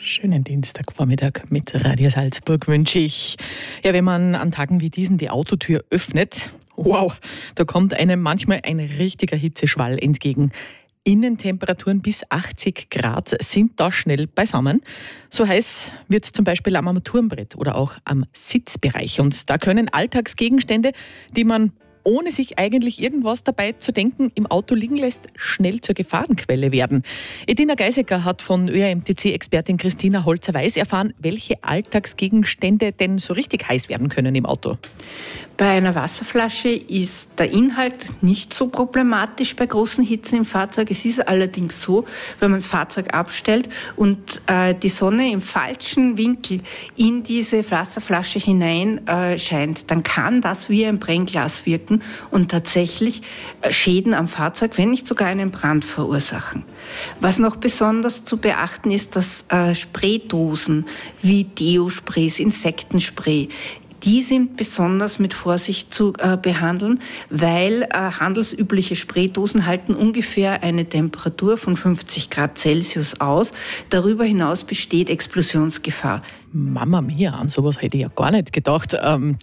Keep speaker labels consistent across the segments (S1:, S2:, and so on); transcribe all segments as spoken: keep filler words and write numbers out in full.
S1: Schönen Dienstagvormittag mit Radio Salzburg wünsche ich. Ja, wenn man an Tagen wie diesen die Autotür öffnet, wow, da kommt einem manchmal ein richtiger Hitzeschwall entgegen. Innentemperaturen bis achtzig Grad sind da schnell beisammen. So heiß wird es zum Beispiel am Armaturenbrett oder auch am Sitzbereich. Und da können Alltagsgegenstände, die man ohne sich eigentlich irgendwas dabei zu denken im Auto liegen lässt, schnell zur Gefahrenquelle werden. Edina Geisecker hat von Ö R M T C-Expertin Christina Holzer-Weiß erfahren, welche Alltagsgegenstände denn so richtig heiß werden können im Auto.
S2: Bei einer Wasserflasche ist der Inhalt nicht so problematisch bei großen Hitzen im Fahrzeug. Es ist allerdings so, wenn man das Fahrzeug abstellt und äh, die Sonne im falschen Winkel in diese Wasserflasche hinein äh, scheint, dann kann das wie ein Brennglas wirken und tatsächlich äh, Schäden am Fahrzeug, wenn nicht sogar einen Brand verursachen. Was noch besonders zu beachten ist, dass äh, Spraydosen wie Deo-Sprays, Insektenspray, die sind besonders mit Vorsicht zu äh, behandeln, weil äh, handelsübliche Spraydosen halten ungefähr eine Temperatur von fünfzig Grad Celsius aus. Darüber hinaus besteht Explosionsgefahr.
S1: Mama mia, an sowas hätte ich ja gar nicht gedacht. Ähm,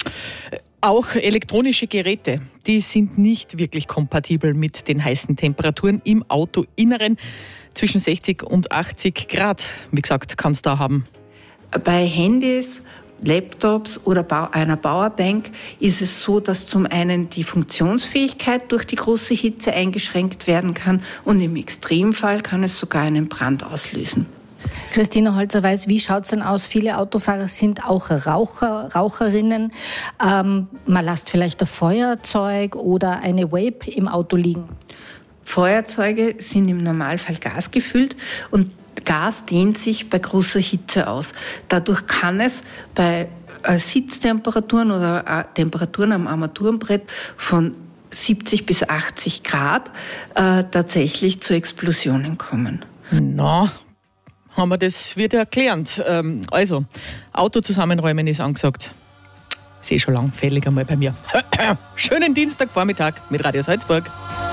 S1: auch elektronische Geräte, die sind nicht wirklich kompatibel mit den heißen Temperaturen im Autoinneren. Zwischen sechzig und achtzig Grad, wie gesagt, kann es da haben.
S2: Bei Handys, Laptops oder einer Powerbank ist es so, dass zum einen die Funktionsfähigkeit durch die große Hitze eingeschränkt werden kann und im Extremfall kann es sogar einen Brand auslösen.
S3: Christina Holzer-Weiß, wie schaut es denn aus? Viele Autofahrer sind auch Raucher, Raucherinnen. Ähm, man lässt vielleicht ein Feuerzeug oder eine Vape im Auto liegen.
S2: Feuerzeuge sind im Normalfall gasgefüllt und Gas dehnt sich bei großer Hitze aus. Dadurch kann es bei äh, Sitztemperaturen oder äh, Temperaturen am Armaturenbrett von siebzig bis achtzig Grad äh, tatsächlich zu Explosionen kommen.
S1: Na, haben wir das wieder erklärt. Ähm, also, Auto zusammenräumen ist angesagt. Sehe schon lang fällig einmal bei mir. Schönen Dienstagvormittag mit Radio Salzburg.